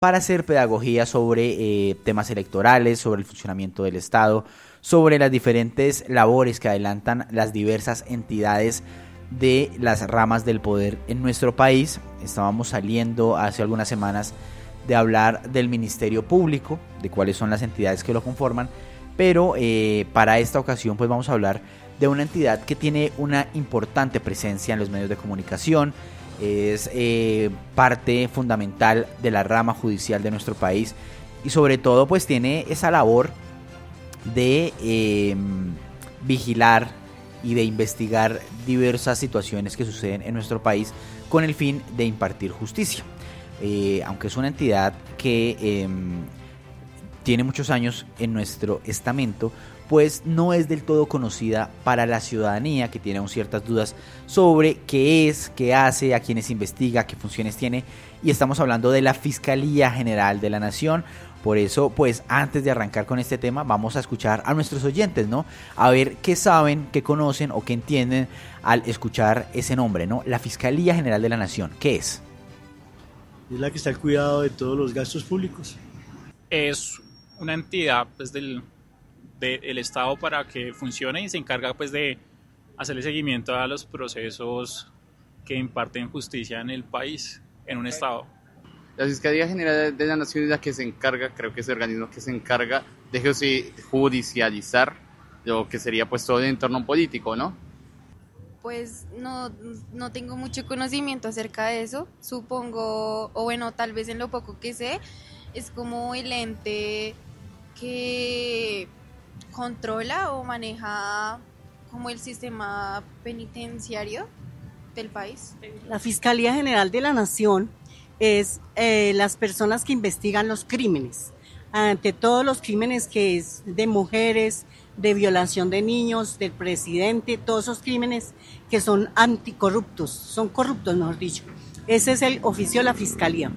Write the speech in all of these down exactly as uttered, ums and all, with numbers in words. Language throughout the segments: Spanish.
para hacer pedagogía sobre eh, temas electorales, sobre el funcionamiento del Estado, sobre las diferentes labores que adelantan las diversas entidades de las ramas del poder en nuestro país. Estábamos saliendo hace algunas semanas de hablar del Ministerio Público, de cuáles son las entidades que lo conforman, pero eh, para esta ocasión pues vamos a hablar de una entidad que tiene una importante presencia en los medios de comunicación, es eh, parte fundamental de la rama judicial de nuestro país y sobre todo pues tiene esa labor de eh, vigilar y de investigar diversas situaciones que suceden en nuestro país con el fin de impartir justicia. Eh, aunque es una entidad que eh, tiene muchos años en nuestro estamento, pues no es del todo conocida para la ciudadanía, que tiene aún ciertas dudas sobre qué es, qué hace, a quiénes investiga, qué funciones tiene, y estamos hablando de la Fiscalía General de la Nación. Por eso, pues antes de arrancar con este tema, vamos a escuchar a nuestros oyentes, ¿no? A ver qué saben, qué conocen o qué entienden al escuchar ese nombre, ¿no? La Fiscalía General de la Nación, ¿qué es? Es la que está al cuidado de todos los gastos públicos. Es una entidad pues, del, del Estado para que funcione y se encarga pues, de hacerle seguimiento a los procesos que imparten justicia en el país, en un Estado. La Fiscalía General de la Nación es la que se encarga, creo que es el organismo que se encarga de judicializar lo que sería pues todo el entorno político, ¿no? Pues no, no tengo mucho conocimiento acerca de eso, supongo, o bueno, tal vez en lo poco que sé, es como el ente que controla o maneja como el sistema penitenciario del país. La Fiscalía General de la Nación es eh, las personas que investigan los crímenes, ante todos los crímenes que es de mujeres, de violación de niños, del presidente, todos esos crímenes que son anticorruptos, son corruptos mejor dicho. Ese es el oficio de la Fiscalía.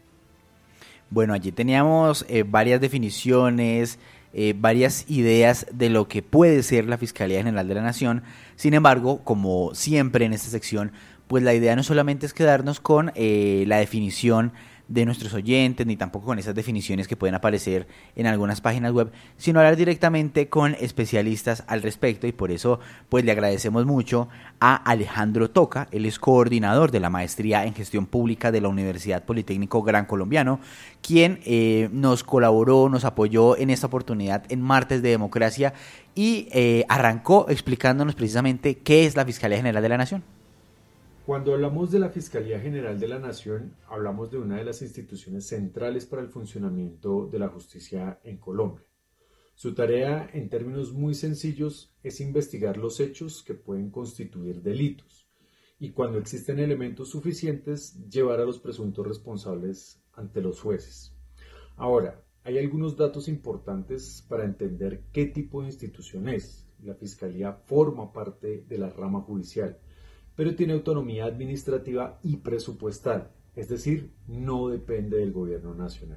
Bueno, allí teníamos eh, varias definiciones, eh, varias ideas de lo que puede ser la Fiscalía General de la Nación. Sin embargo, como siempre en esta sección, pues la idea no solamente es quedarnos con eh, la definición de nuestros oyentes, ni tampoco con esas definiciones que pueden aparecer en algunas páginas web, sino hablar directamente con especialistas al respecto, y por eso pues le agradecemos mucho a Alejandro Toca. Él es coordinador de la Maestría en Gestión Pública de la Universidad Politécnico Gran Colombiano, quien eh, nos colaboró, nos apoyó en esta oportunidad en Martes de Democracia y eh, arrancó explicándonos precisamente qué es la Fiscalía General de la Nación. Cuando hablamos de la Fiscalía General de la Nación, hablamos de una de las instituciones centrales para el funcionamiento de la justicia en Colombia. Su tarea, en términos muy sencillos, es investigar los hechos que pueden constituir delitos y, cuando existen elementos suficientes, llevar a los presuntos responsables ante los jueces. Ahora, hay algunos datos importantes para entender qué tipo de institución es. La Fiscalía forma parte de la rama judicial, pero tiene autonomía administrativa y presupuestal, es decir, no depende del gobierno nacional.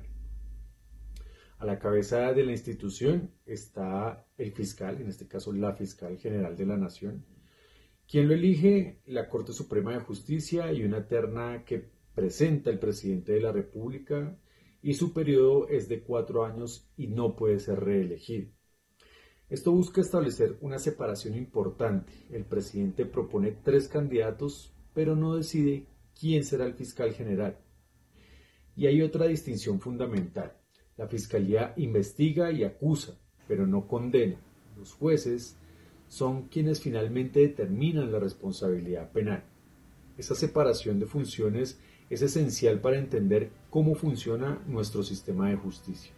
A la cabeza de la institución está el fiscal, en este caso la Fiscal General de la Nación, quien lo elige la Corte Suprema de Justicia y una terna que presenta el presidente de la República, y su periodo es de cuatro años y no puede ser reelegido. Esto busca establecer una separación importante. El presidente propone tres candidatos, pero no decide quién será el fiscal general. Y hay otra distinción fundamental. La Fiscalía investiga y acusa, pero no condena. Los jueces son quienes finalmente determinan la responsabilidad penal. Esa separación de funciones es esencial para entender cómo funciona nuestro sistema de justicia.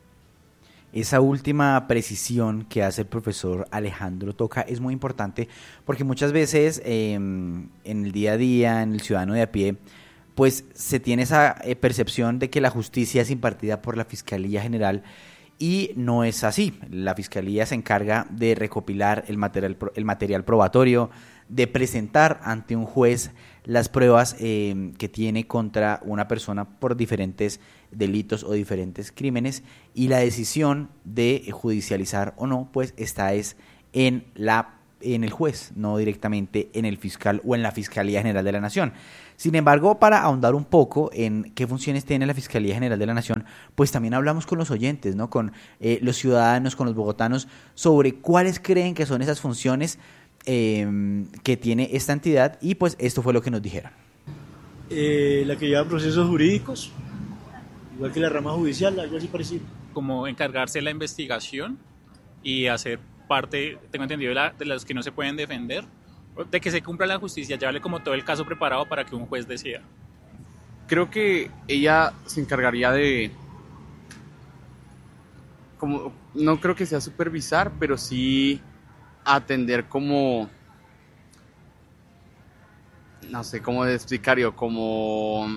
Esa última precisión que hace el profesor Alejandro Toca es muy importante, porque muchas veces eh, en el día a día, en el ciudadano de a pie, pues se tiene esa eh, percepción de que la justicia es impartida por la Fiscalía General, y no es así. La Fiscalía se encarga de recopilar el material, el material probatorio, de presentar ante un juez las pruebas eh, que tiene contra una persona por diferentes delitos o diferentes crímenes, y la decisión de judicializar o no, pues esta es en la en el juez, no directamente en el fiscal o en la Fiscalía General de la Nación. Sin embargo, para ahondar un poco en qué funciones tiene la Fiscalía General de la Nación, pues también hablamos con los oyentes, ¿no? Con eh, los ciudadanos, con los bogotanos, sobre cuáles creen que son esas funciones eh, que tiene esta entidad, y pues esto fue lo que nos dijeron. Eh, la que lleva procesos jurídicos, igual que la rama judicial, algo así parecido. Como encargarse de la investigación y hacer parte, tengo entendido, de, la, de las que no se pueden defender, de que se cumpla la justicia, llevarle como todo el caso preparado para que un juez decida. Creo que ella se encargaría de, como, no creo que sea supervisar, pero sí atender como, no sé cómo explicar yo, como,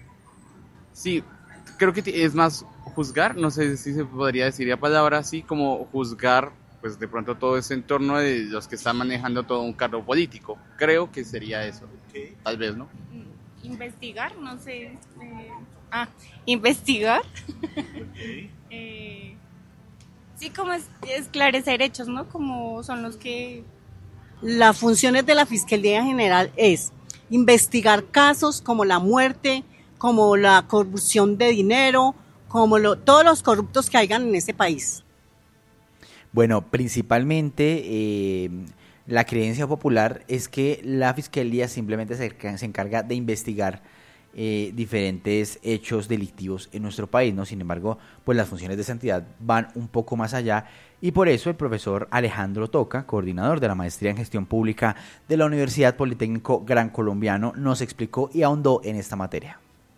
sí, creo que es más juzgar, no sé si se podría decir la palabra así, como juzgar, pues de pronto todo ese entorno de los que están manejando todo un cargo político. Creo que sería eso, okay. Tal vez, ¿no? Investigar, no sé. Eh, ah, investigar. Okay. eh, sí, como es, esclarecer hechos, ¿no? Como son los que... Las funciones de la Fiscalía General es investigar casos como la muerte, como la corrupción de dinero, como lo, todos los corruptos que hayan en ese país. Bueno, principalmente eh, la creencia popular es que la Fiscalía simplemente se, se encarga de investigar eh, diferentes hechos delictivos en nuestro país, ¿no? Sin embargo, pues las funciones de esa entidad van un poco más allá, y por eso el profesor Alejandro Toca, coordinador de la Maestría en Gestión Pública de la Universidad Politécnico Gran Colombiano, nos explicó y ahondó en esta materia.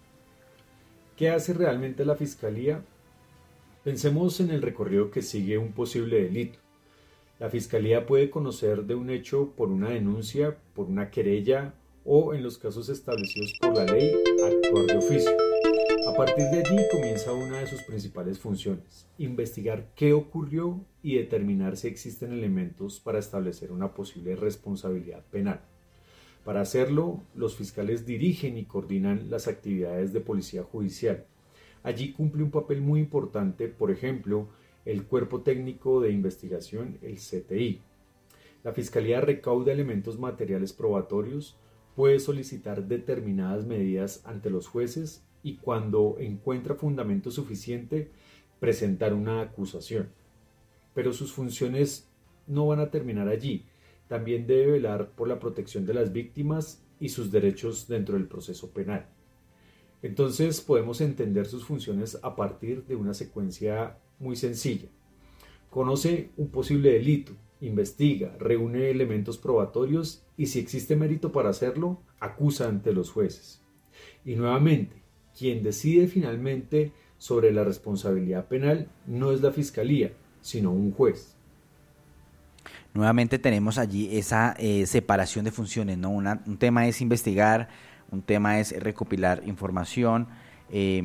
¿Qué hace realmente la Fiscalía? Pensemos en el recorrido que sigue un posible delito. La Fiscalía puede conocer de un hecho por una denuncia, por una querella o, en los casos establecidos por la ley, actuar de oficio. A partir de allí comienza una de sus principales funciones: investigar qué ocurrió y determinar si existen elementos para establecer una posible responsabilidad penal. Para hacerlo, los fiscales dirigen y coordinan las actividades de policía judicial. Allí cumple un papel muy importante, por ejemplo, el Cuerpo Técnico de Investigación, el C T I. La Fiscalía recauda elementos materiales probatorios, puede solicitar determinadas medidas ante los jueces y, cuando encuentra fundamento suficiente, presentar una acusación. Pero sus funciones no van a terminar allí. También debe velar por la protección de las víctimas y sus derechos dentro del proceso penal. Entonces podemos entender sus funciones a partir de una secuencia muy sencilla. Conoce un posible delito, investiga, reúne elementos probatorios y, si existe mérito para hacerlo, acusa ante los jueces. Y nuevamente, quien decide finalmente sobre la responsabilidad penal no es la Fiscalía, sino un juez. Nuevamente tenemos allí esa eh, separación de funciones, ¿no? Una, un tema es investigar, un tema es recopilar información, eh,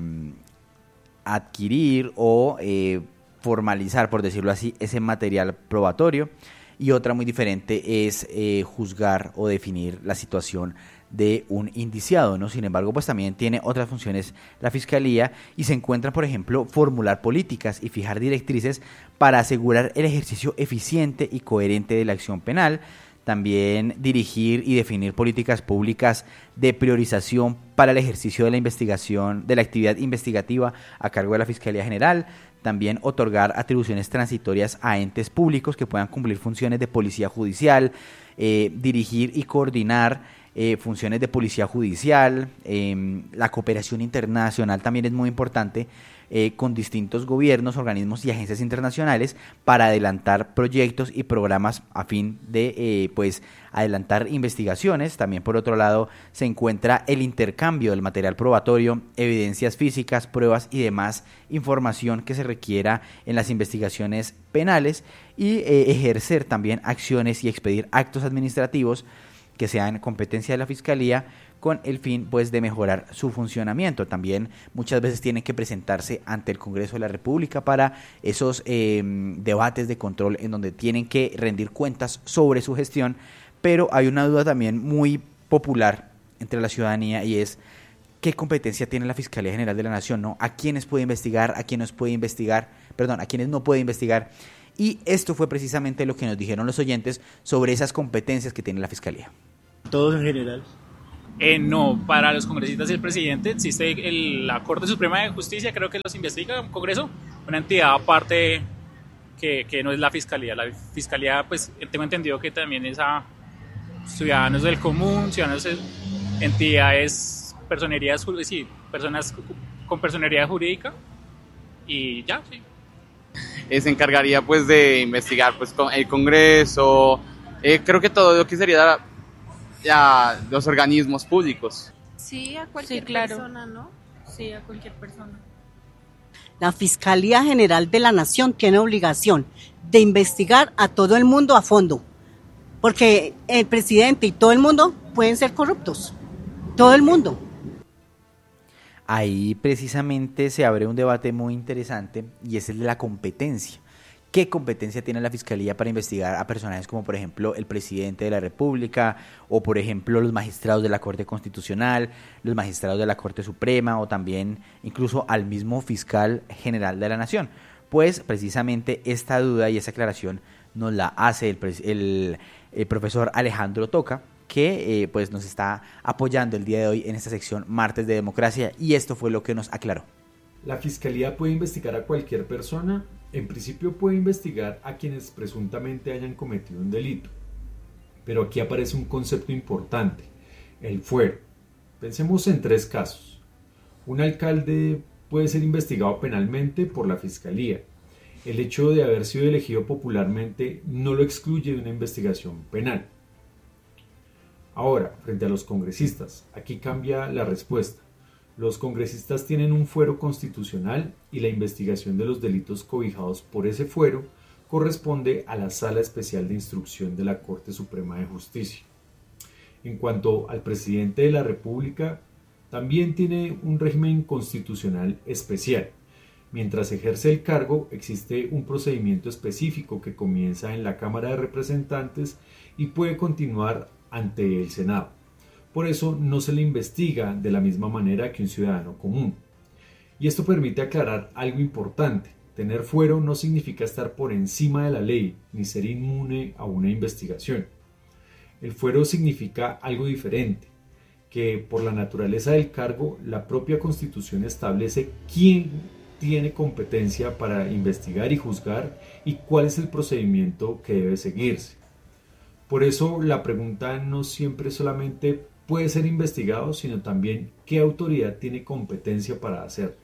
adquirir o eh, formalizar, por decirlo así, ese material probatorio, y otra muy diferente es eh, juzgar o definir la situación de un indiciado, ¿no? Sin embargo, pues también tiene otras funciones la Fiscalía, y se encuentra, por ejemplo, formular políticas y fijar directrices para asegurar el ejercicio eficiente y coherente de la acción penal. También dirigir y definir políticas públicas de priorización para el ejercicio de la investigación, de la actividad investigativa a cargo de la Fiscalía General. También otorgar atribuciones transitorias a entes públicos que puedan cumplir funciones de policía judicial, eh, dirigir y coordinar eh, funciones de policía judicial. Eh, la cooperación internacional también es muy importante, Eh, con distintos gobiernos, organismos y agencias internacionales, para adelantar proyectos y programas a fin de eh, pues adelantar investigaciones. También, por otro lado, se encuentra el intercambio del material probatorio, evidencias físicas, pruebas y demás información que se requiera en las investigaciones penales, y eh, ejercer también acciones y expedir actos administrativos que sean competencia de la Fiscalía, con el fin pues de mejorar su funcionamiento. También muchas veces tienen que presentarse ante el Congreso de la República para esos eh, debates de control en donde tienen que rendir cuentas sobre su gestión. Pero hay una duda también muy popular entre la ciudadanía, y es: ¿qué competencia tiene la Fiscalía General de la Nación, ¿no? ¿A quiénes puede investigar? ¿A quiénes puede investigar? Perdón, ¿a quiénes no puede investigar? Y esto fue precisamente lo que nos dijeron los oyentes sobre esas competencias que tiene la Fiscalía. Todos en general. Eh, no, para los congresistas y el presidente existe el, la Corte Suprema de Justicia, creo que los investiga un Congreso, una entidad aparte que, que no es la Fiscalía. La Fiscalía, pues tengo entendido que también es a ciudadanos del común, ciudadanos, entidades, personerías, sí, personas con personería jurídica y ya, sí. Eh, se encargaría pues de investigar pues con el Congreso, eh, creo que todo lo que sería ya los organismos públicos. Sí, a cualquier Sí, claro. persona, ¿no? Sí, a cualquier persona. La Fiscalía General de la Nación tiene obligación de investigar a todo el mundo a fondo, porque el presidente y todo el mundo pueden ser corruptos, todo el mundo. Ahí precisamente se abre un debate muy interesante y es el de la competencia. ¿Qué competencia tiene la Fiscalía para investigar a personajes como, por ejemplo, el presidente de la República o, por ejemplo, los magistrados de la Corte Constitucional, los magistrados de la Corte Suprema o también incluso al mismo fiscal general de la Nación? Pues precisamente esta duda y esa aclaración nos la hace el, el, el profesor Alejandro Toca, que eh, pues nos está apoyando el día de hoy en esta sección Martes de Democracia, y esto fue lo que nos aclaró. La Fiscalía puede investigar a cualquier persona. En principio puede investigar a quienes presuntamente hayan cometido un delito. Pero aquí aparece un concepto importante, el fuero. Pensemos en tres casos. Un alcalde puede ser investigado penalmente por la Fiscalía. El hecho de haber sido elegido popularmente no lo excluye de una investigación penal. Ahora, frente a los congresistas, aquí cambia la respuesta. Los congresistas tienen un fuero constitucional y la investigación de los delitos cobijados por ese fuero corresponde a la Sala Especial de Instrucción de la Corte Suprema de Justicia. En cuanto al presidente de la República, también tiene un régimen constitucional especial. Mientras ejerce el cargo, existe un procedimiento específico que comienza en la Cámara de Representantes y puede continuar ante el Senado. Por eso no se le investiga de la misma manera que un ciudadano común. Y esto permite aclarar algo importante. Tener fuero no significa estar por encima de la ley ni ser inmune a una investigación. El fuero significa algo diferente, que por la naturaleza del cargo, la propia Constitución establece quién tiene competencia para investigar y juzgar y cuál es el procedimiento que debe seguirse. Por eso la pregunta no siempre solamente puede ser investigado, sino también qué autoridad tiene competencia para hacerlo.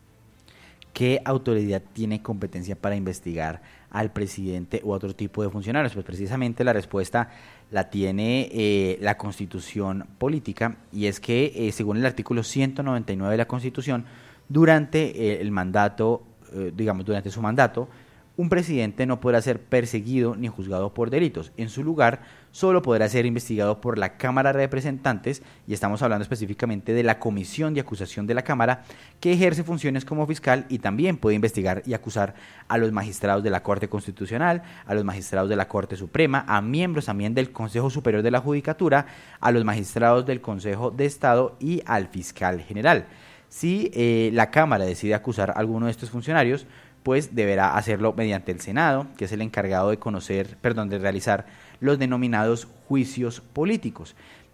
¿Qué autoridad tiene competencia para investigar al presidente u otro tipo de funcionarios? Pues precisamente la respuesta la tiene eh, la Constitución política, y es que eh, según el artículo ciento noventa y nueve de la Constitución, durante eh, el mandato, eh, digamos durante su mandato, un presidente no podrá ser perseguido ni juzgado por delitos. En su lugar, solo podrá ser investigado por la Cámara de Representantes, y estamos hablando específicamente de la Comisión de Acusación de la Cámara, que ejerce funciones como fiscal y también puede investigar y acusar a los magistrados de la Corte Constitucional, a los magistrados de la Corte Suprema, a miembros también del Consejo Superior de la Judicatura, a los magistrados del Consejo de Estado y al fiscal general. Si eh, la Cámara decide acusar a alguno de estos funcionarios, pues deberá hacerlo mediante el Senado, que es el encargado de conocer, perdón, de realizar los denominados juicios políticos.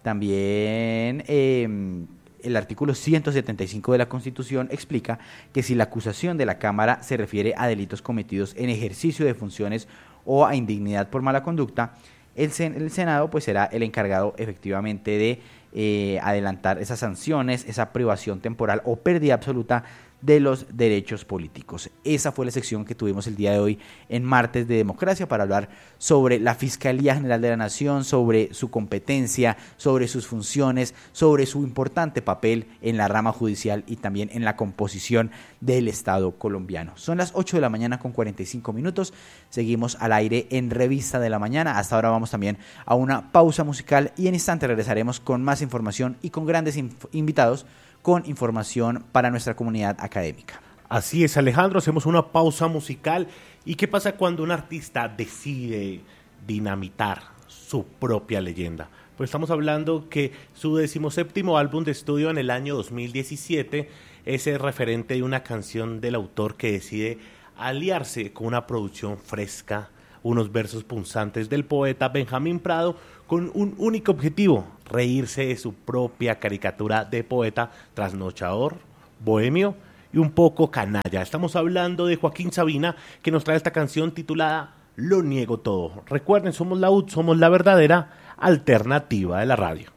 También eh, el artículo ciento setenta y cinco de la Constitución explica que si la acusación de la Cámara se refiere a delitos cometidos en ejercicio de funciones o a indignidad por mala conducta, el, sen- el Senado pues será el encargado efectivamente de eh, adelantar esas sanciones, esa privación temporal o pérdida absoluta de los derechos políticos. Esa fue la sección que tuvimos el día de hoy en Martes de Democracia para hablar sobre la Fiscalía General de la Nación, sobre su competencia, sobre sus funciones, sobre su importante papel en la rama judicial y también en la composición del Estado colombiano. Son las ocho de la mañana con cuarenta y cinco minutos. Seguimos al aire en Revista de la Mañana. Hasta ahora vamos también a una pausa musical y en instante regresaremos con más información y con grandes inf- invitados con información para nuestra comunidad académica. Así es, Alejandro, hacemos una pausa musical. ¿Y qué pasa cuando un artista decide dinamitar su propia leyenda? Pues estamos hablando que su decimoséptimo álbum de estudio en el año dos mil diecisiete es el referente de una canción del autor que decide aliarse con una producción fresca, unos versos punzantes del poeta Benjamín Prado con un único objetivo, reírse de su propia caricatura de poeta trasnochador, bohemio y un poco canalla. Estamos hablando de Joaquín Sabina, que nos trae esta canción titulada Lo niego todo. Recuerden, somos la U T, somos la verdadera alternativa de la radio.